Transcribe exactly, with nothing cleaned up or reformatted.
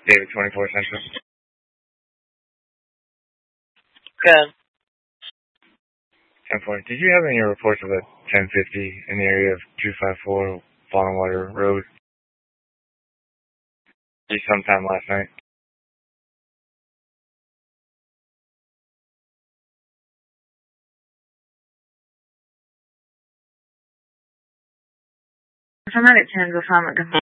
David twenty-four Central. Good. ten forty. Did you have any reports of a ten fifty in the area of two five four Bonnetwater Road? Sometime last night. If I'm at ten, go find Montgomery.